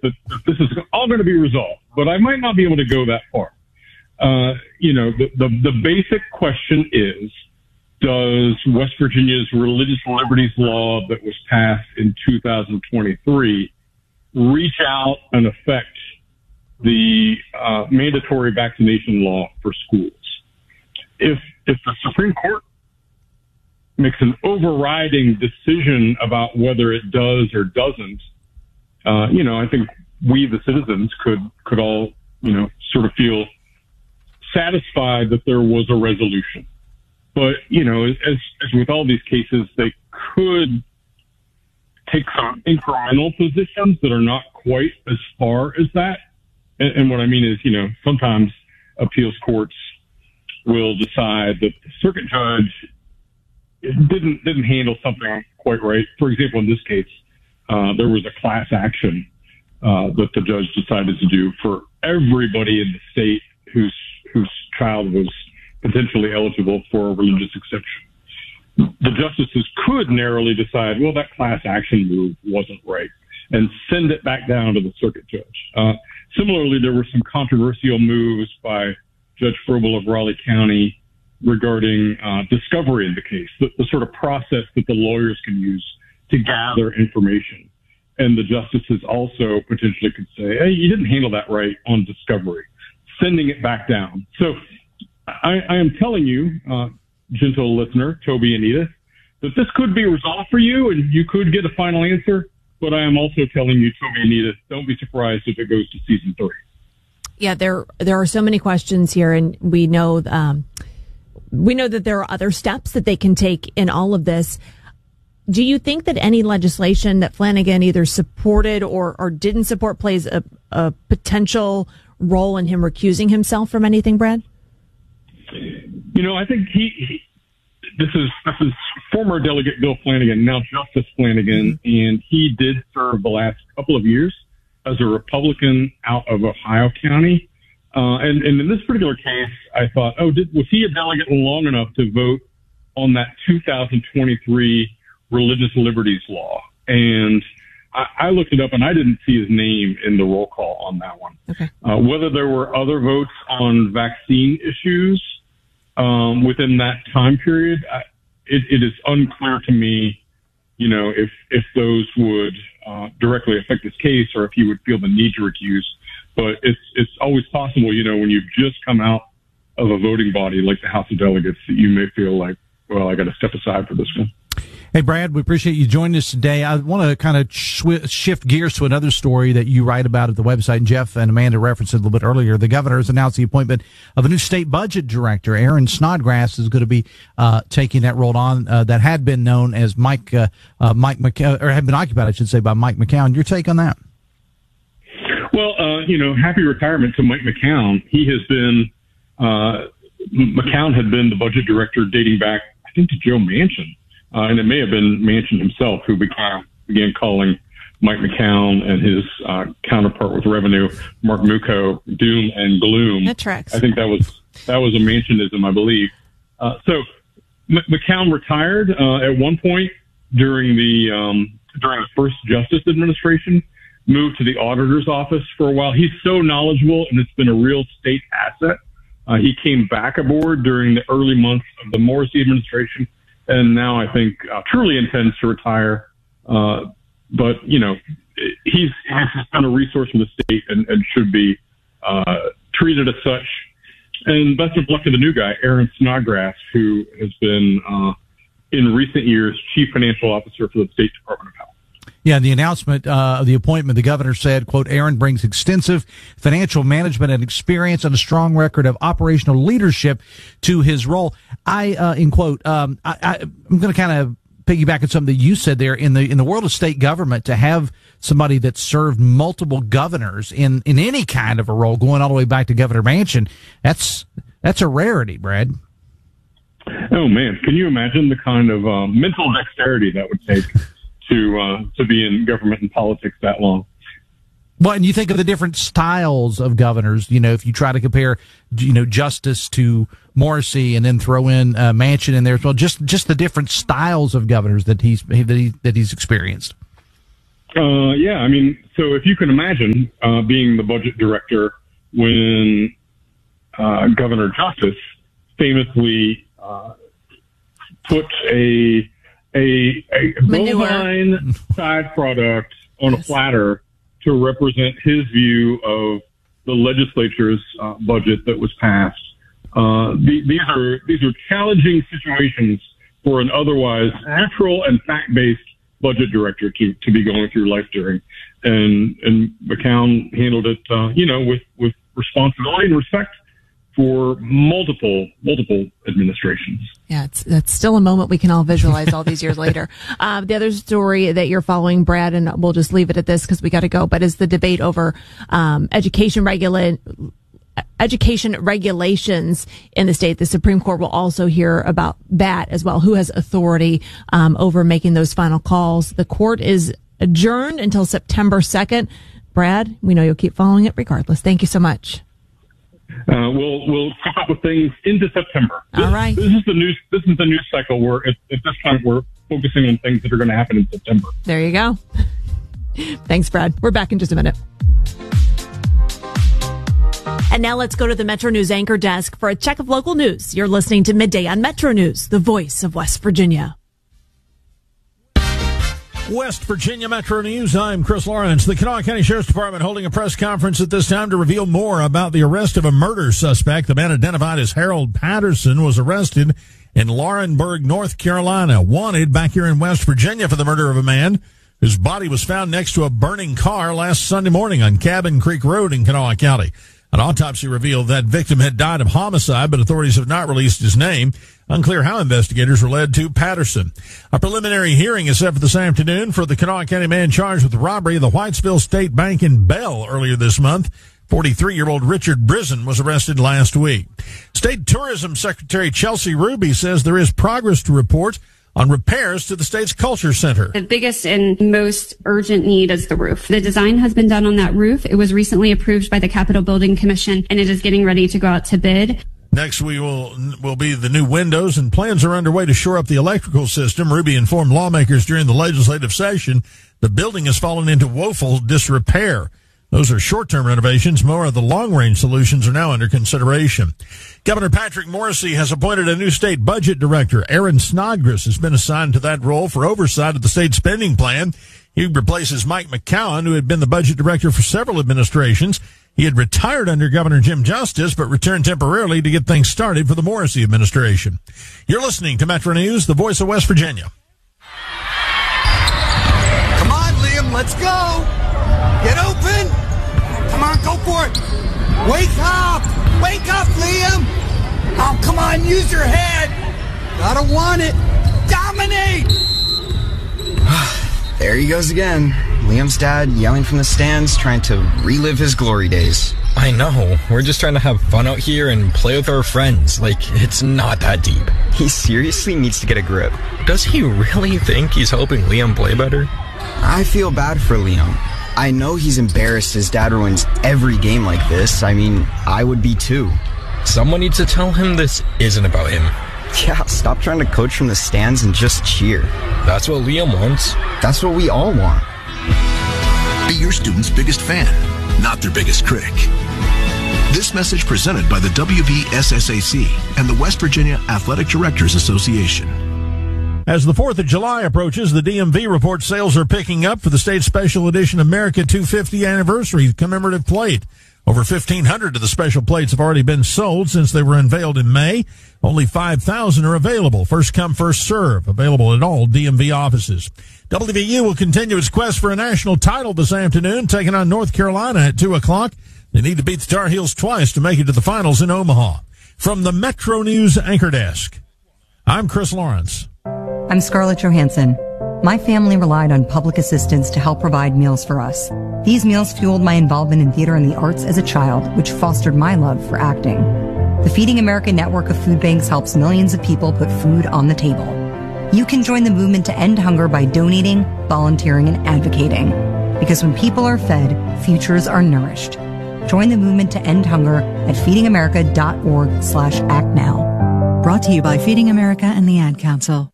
that this is all going to be resolved, but I might not be able to go that far. The basic question is, does West Virginia's religious liberties law that was passed in 2023 reach out and affect the mandatory vaccination law for schools? If the Supreme Court makes an overriding decision about whether it does or doesn't, I think we, the citizens, could all, sort of feel satisfied that there was a resolution. But, as with all these cases, they could take some incremental positions that are not quite as far as that. And what I mean is, sometimes appeals courts will decide that the circuit judge didn't handle something quite right. For example, in this case, there was a class action that the judge decided to do for everybody in the state whose child was potentially eligible for a religious exception. The justices could narrowly decide, well, that class action move wasn't right, and send it back down to the circuit judge. Similarly, there were some controversial moves by Judge Frobel of Raleigh County regarding discovery in the case, the sort of process that the lawyers can use to gather information. And the justices also potentially could say, hey, you didn't handle that right on discovery, sending it back down. So I am telling you, gentle listener, Toby and Edith, that this could be resolved for you and you could get a final answer. But I am also telling you, Toby and Edith, don't be surprised if it goes to season 3. Yeah, there are so many questions here, and we know that there are other steps that they can take in all of this. Do you think that any legislation that Flanagan either supported or didn't support plays a potential role in him recusing himself from anything, Brad? I think this is former Delegate Bill Flanagan, now Justice Flanagan, and he did serve the last couple of years as a Republican out of Ohio County. And in this particular case, I thought, was he a delegate long enough to vote on that 2023 religious liberties law? And I looked it up, and I didn't see his name in the roll call on that one. Okay. Whether there were other votes on vaccine issues within that time period, it is unclear to me, if those would directly affect this case or if he would feel the need to recuse. But it's always possible, when you've just come out of a voting body like the House of Delegates, that you may feel like, well, I got to step aside for this one. Hey, Brad, we appreciate you joining us today. I want to kind of shift gears to another story that you write about at the website, and Jeff and Amanda referenced it a little bit earlier. The governor has announced the appointment of a new state budget director. Aaron Snodgrass is going to be taking that role on that had been known as Mike McCown, or had been occupied, I should say, by Mike McCown. Your take on that? Well, happy retirement to Mike McCown. He has been McCown had been the budget director dating back, I think, to Joe Manchin. And it may have been Manchin himself who began calling Mike McCown and his counterpart with revenue, Mark Muko, doom and gloom. That tracks. I think that was a Manchinism, I believe. So McCown retired at one point during the first Justice administration, moved to the auditor's office for a while. He's so knowledgeable, and it's been a real state asset. He came back aboard during the early months of the Morrissey administration, and now I think truly intends to retire. But, he's been a resource for the state and should be treated as such. And best of luck to the new guy, Aaron Snodgrass, who has been, in recent years, Chief Financial Officer for the State Department of Health. Yeah, the announcement of the appointment, the governor said, quote, Aaron brings extensive financial management and experience and a strong record of operational leadership to his role. I'm going to kind of piggyback on something that you said there. In the world of state government, to have somebody that served multiple governors in any kind of a role, going all the way back to Governor Manchin, that's a rarity, Brad. Oh, man. Can you imagine the kind of mental dexterity that would take to be in government and politics that long? Well, and you think of the different styles of governors, if you try to compare, Justice to Morrissey and then throw in Manchin in there as well, just the different styles of governors that he's experienced. Yeah, I mean, so if you can imagine being the budget director when Governor Justice famously put a bovine side product on a platter to represent his view of the legislature's budget that was passed. These are challenging situations for an otherwise natural and fact-based budget director to be going through life during, and McCown handled it, with responsibility and respect for multiple administrations. Yeah, that's still a moment we can all visualize all these years later. The other story that you're following, Brad, and we'll just leave it at this because we got to go, but is the debate over education regulations in the state. The Supreme Court will also hear about that as well. Who has authority over making those final calls? The court is adjourned until September 2nd. Brad, we know you'll keep following it regardless. Thank you so much. We'll keep up with things into September. All right. This is the news cycle where at this point we're focusing on things that are going to happen in September. There you go. Thanks, Brad. We're back in just a minute. And now let's go to the Metro News anchor desk for a check of local news. You're listening to Midday on Metro News, the voice of West Virginia. West Virginia Metro News. I'm Chris Lawrence. The Kanawha County Sheriff's Department holding a press conference at this time to reveal more about the arrest of a murder suspect. The man identified as Harold Patterson was arrested in Laurinburg, North Carolina, wanted back here in West Virginia for the murder of a man whose body was found next to a burning car last Sunday morning on Cabin Creek Road in Kanawha County. An autopsy revealed that victim had died of homicide, but authorities have not released his name. Unclear how investigators were led to Patterson. A preliminary hearing is set for this afternoon for the Kanawha County man charged with the robbery of the Whitesville State Bank in Bell earlier this month. 43-year-old Richard Brisen was arrested last week. State Tourism Secretary Chelsea Ruby says there is progress to report on repairs to the state's culture center. The biggest and most urgent need is the roof. The design has been done on that roof. It was recently approved by the Capitol Building Commission, and it is getting ready to go out to bid. Next will be the new windows, and plans are underway to shore up the electrical system. Ruby informed lawmakers during the legislative session the building has fallen into woeful disrepair. Those are short-term renovations. More of the long-range solutions are now under consideration. Governor Patrick Morrisey has appointed a new state budget director. Aaron Snodgrass has been assigned to that role for oversight of the state spending plan. He replaces Mike McCowan, who had been the budget director for several administrations. He had retired under Governor Jim Justice, but returned temporarily to get things started for the Morrisey administration. You're listening to Metro News, the voice of West Virginia. Come on, Liam, let's go. Get open. Come on, go for it. Wake up. Wake up, Liam. Oh, come on, use your head. Gotta want it. Dominate. There he goes again. Liam's dad yelling from the stands, trying to relive his glory days. I know. We're just trying to have fun out here and play with our friends. Like, it's not that deep. He seriously needs to get a grip. Does he really think he's helping Liam play better? I feel bad for Liam. I know he's embarrassed his dad ruins every game like this. I mean, I would be too. Someone needs to tell him this isn't about him. Yeah, stop trying to coach from the stands and just cheer. That's what Liam wants. That's what we all want. Be your student's biggest fan, not their biggest critic. This message presented by the WVSSAC and the West Virginia Athletic Directors Association. As the 4th of July approaches, the DMV reports sales are picking up for the state's special edition America 250 anniversary commemorative plate. Over 1,500 of the special plates have already been sold since they were unveiled in May. Only 5,000 are available. First come, first serve. Available at all DMV offices. WVU will continue its quest for a national title this afternoon, taking on North Carolina at 2 o'clock. They need to beat the Tar Heels twice to make it to the finals in Omaha. From the Metro News anchor desk, I'm Chris Lawrence. I'm Scarlett Johansson. My family relied on public assistance to help provide meals for us. These meals fueled my involvement in theater and the arts as a child, which fostered my love for acting. The Feeding America network of food banks helps millions of people put food on the table. You can join the movement to end hunger by donating, volunteering, and advocating. Because when people are fed, futures are nourished. Join the movement to end hunger at feedingamerica.org/actnow. Brought to you by Feeding America and the Ad Council.